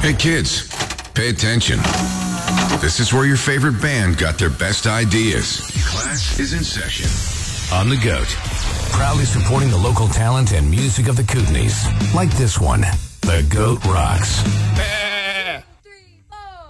Hey kids, pay attention. This is where your favorite band got their best ideas. Class is in session. On the Goat. Proudly supporting the local talent and music of the Kootenays. Like this one, The Goat Rocks.